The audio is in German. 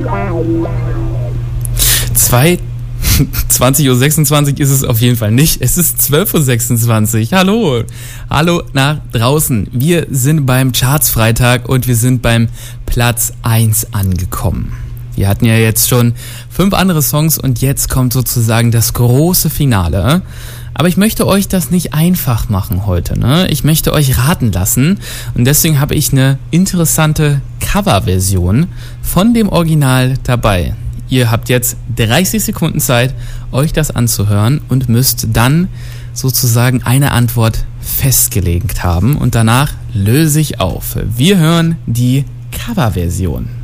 20.26 Uhr ist es auf jeden Fall nicht. Es ist 12.26 Uhr. Hallo. Hallo nach draußen. Wir sind beim Charts-Freitag und wir sind beim Platz 1 angekommen. Wir hatten ja jetzt schon 5 andere Songs und jetzt kommt sozusagen das große Finale. Aber ich möchte euch das nicht einfach machen heute, ne? Ich möchte euch raten lassen und deswegen habe ich eine interessante Coverversion von dem Original dabei. Ihr habt jetzt 30 Sekunden Zeit, euch das anzuhören und müsst dann sozusagen eine Antwort festgelegt haben und danach löse ich auf. Wir hören die Coverversion.